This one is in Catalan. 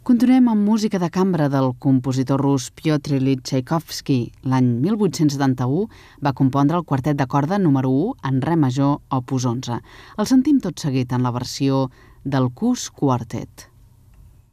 Continuem amb música de cambra del compositor rus Piotr Ilyich Txaikovski. L'any 1871 va compondre el quartet de corda número 1 en re major, opus 11. El sentim tot seguit en la versió del Cus Quartet.